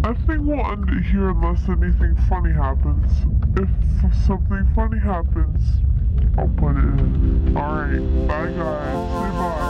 I think we'll end it here unless anything funny happens. If something funny happens, I'll put it in. Alright, bye guys.